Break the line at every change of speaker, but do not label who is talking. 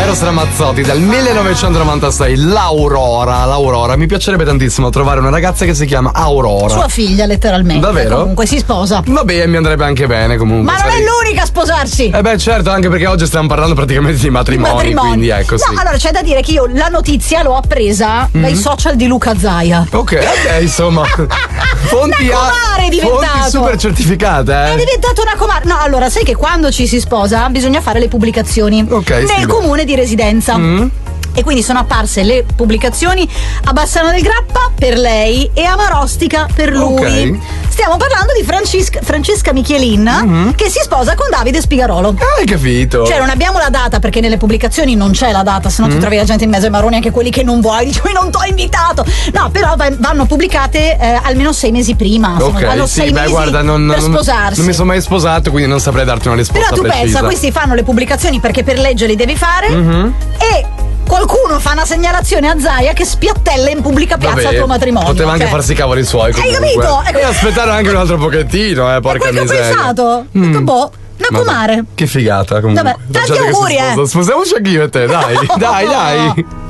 Eros Ramazzotti dal 1996, l'Aurora. Mi piacerebbe tantissimo trovare una ragazza che si chiama Aurora.
Sua figlia, letteralmente.
Davvero?
Comunque si sposa.
Vabbè, mi andrebbe anche bene comunque.
Ma non è l'unica a sposarsi.
Beh, certo, anche perché oggi stiamo parlando praticamente di matrimoni. Quindi ecco, sì.
No, allora c'è da dire che io la notizia l'ho appresa dai social di Luca Zaia.
Ok, insomma. Fonti
è diventato.
Fonti super certificate,
È diventato una comare. No, allora, sai che quando ci si sposa bisogna fare le pubblicazioni nel comune di residenza. E quindi sono apparse le pubblicazioni a Bassano del Grappa per lei e a Marostica per lui. Stiamo parlando di Francesca Michelin che si sposa con Davide Spigarolo.
Hai capito?
Cioè non abbiamo la data perché nelle pubblicazioni non c'è la data, se no ti trovi la gente in mezzo ai marroni, anche quelli che non vuoi, dici non t'ho invitato. No, però vanno pubblicate almeno 6 mesi prima. Hanno 6 mesi
guarda,
per sposarsi.
Non mi sono mai sposato, quindi non saprei darti una risposta
precisa. Però tu pensa, questi fanno le pubblicazioni perché per legge li devi fare e qualcuno fa una segnalazione a Zaia che spiattella in pubblica piazza il tuo matrimonio.
Poteva anche farsi i cavoli suoi.
Hai capito?
E aspettare anche un altro pochettino, porca miseria.
Ho pensato. Una comare.
Che figata comunque.
Vabbè, tanti auguri,
Sposiamoci anch'io e te, dai.